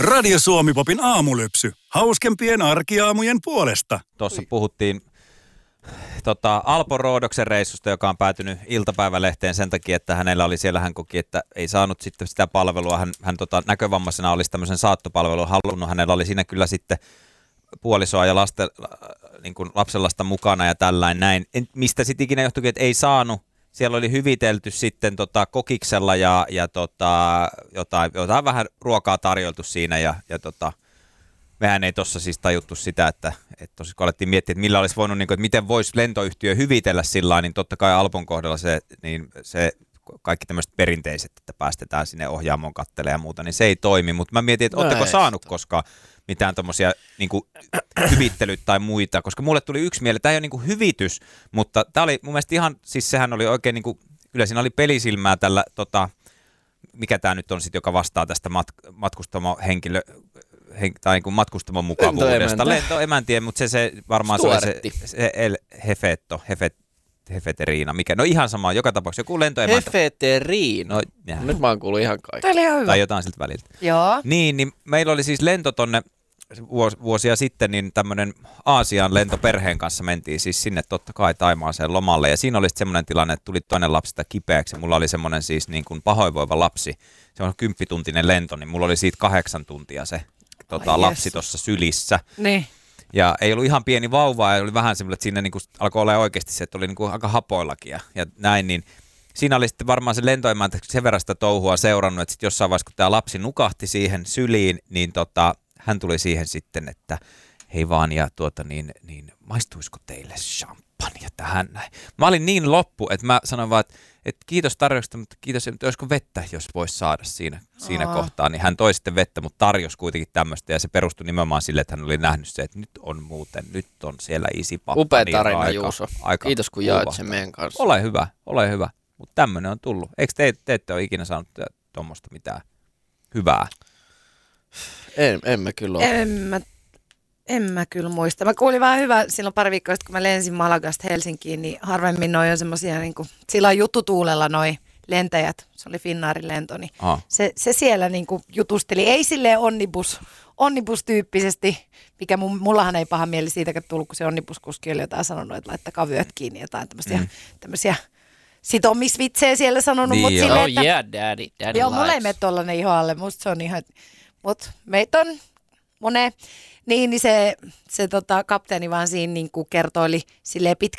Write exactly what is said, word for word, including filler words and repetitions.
Radio Suomi-popin aamulypsy. Hauskempien arkiaamujen puolesta. Tuossa puhuttiin tota, Alpo Roodoksen reissusta, joka on päätynyt iltapäivälehteen sen takia, että hänellä oli siellä, hän koki, että ei saanut sitten sitä palvelua. Hän, hän tota, näkövammaisena olisi tämmöisen saattopalvelun halunnut. Hänellä oli siinä kyllä sitten puolisoa ja lasten, niin kuin lapsenlasta mukana ja tällainen näin. En, mistä sitten ikinä johtuikin, että ei saanut. Siellä oli hyvitelty sitten tota, kokiksella ja, ja tota, jotain, jotain vähän ruokaa tarjoltu siinä ja, ja tota, mehän ei tuossa siis tajuttu sitä, että, että tosiaan kun alettiin miettiä, että millä olisi voinut, niin kuin, että miten voisi lentoyhtiö hyvitellä sillä lailla, niin totta kai Alpon kohdalla se, niin se kaikki tämmöiset perinteiset, että päästetään sinne ohjaamoon kattelemaan ja muuta, niin se ei toimi, mutta mä mietin, että no ootteko saanut koskaan mitään tommosia niin kuin hyvittelyt tai muita, koska mulle tuli yksi mieleen, tämä ei ole niin kuin hyvitys, mutta tämä oli mun mielestä ihan, siis sehän oli oikein niin kuin, kyllä siinä oli pelisilmää tällä, tota, mikä tämä nyt on sitten, joka vastaa tästä mat- matkustamohenkilö, hen, tai niin kuin matkustamon mukavuudesta. Lentoemäntiä, mutta se, se varmaan Stuaretti. se, se, se El Hefetto, Hefet, Hefeteriina, mikä, no ihan sama, joka tapauksessa joku lentoemäntä. Hefeteriina. No, ja. Nyt mä oon kuullut ihan kaikki. Tämä oli ihan hyvä. Tai jotain siltä väliltä. Joo. Niin, niin meillä oli siis lento tonne vuosia sitten, niin tämmöinen Aasian lento perheen kanssa mentiin siis sinne totta kai Taimaaseen lomalle. Ja siinä oli sitten semmoinen tilanne, että tuli toinen lapsi sitä kipeäksi. Mulla oli semmoinen siis niin kuin pahoinvoiva lapsi. Se on kymppituntinen lento, niin mulla oli siitä kahdeksan tuntia se tota, Ai lapsi jes. tuossa sylissä. Niin. Ja ei ollut ihan pieni vauva ja oli vähän semmoinen, että siinä niin kuin alkoi olla oikeasti se, että oli niin kuin aika hapoillakin ja, ja näin, niin siinä oli sitten varmaan se lentoemäntä sen verran sitä touhua seurannut, että sitten jossain vaiheessa, kun tämä lapsi nukahti siihen syliin, niin tota, hän tuli siihen sitten, että hei vaan, ja tuota niin, niin maistuisiko teille champagne tähän näin. Mä olin niin loppu, että mä sanoin vaan, että, että kiitos tarjouksesta, mutta kiitos, että olisiko vettä, jos voisi saada siinä, siinä kohtaa. Niin hän toi sitten vettä, mutta tarjosi kuitenkin tämmöistä, ja se perustui nimenomaan sille, että hän oli nähnyt se, että nyt on muuten, nyt on siellä isipappa. Upea niin tarina, aika, Juuso. aika Kiitos, kun jaat kuvahtava. sen meidän kanssa. Ole hyvä, ole hyvä. Mutta tämmöinen on tullut. Eikö te, te ette ole ikinä saanut tuommoista mitään hyvää? En, en mä kyllä ole. En mä, en mä kyllä muista. Mä kuulin vähän hyvä silloin pari viikkoa sitten, kun mä lensin Malagasta Helsinkiin, niin harvemmin noi on semmosia, niin kuin, sillä on juttutuulella noi lentäjät. Se oli Finnairin lento, niin Ah. se, se siellä niin kuin jutusteli. Ei silleen onnibus, onnibus-tyyppisesti, mikä mun, mullahan ei paha mieli siitäkään tullut, kun se onnibuskuski oli jotain sanonut, että laittakaa vyöt kiinni, jotain tämmöisiä, mm. tämmöisiä sitomisvitsejä siellä sanonut. Niin Mut joo. silleen, Oh että, yeah, daddy. Daddy joo, mulla ei likes. mene tollanen iho alle, musta se on ihan, mut meitä on moneen. Niin, niin se, se tota, kapteeni vaan siinä niin kuin kertoili silleen pitkä